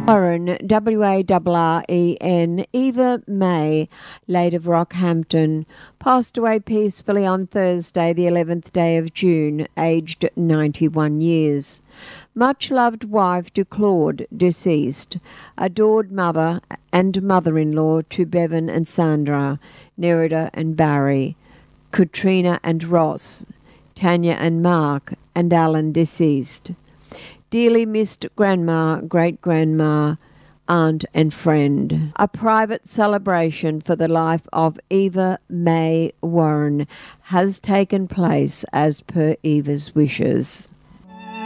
Warren, W-A-R-R-E-N, Eva May, late of Rockhampton, passed away peacefully on Thursday, the 11th day of June, aged 91 years. Much loved wife to Claude, deceased. Adored mother and mother-in-law to Bevan and Sandra, Nerida and Barry, Katrina and Ross, Tanya and Mark, and Alan, deceased. Dearly missed grandma, great-grandma, aunt and friend. A private celebration for the life of Eva May Warren has taken place as per Eva's wishes.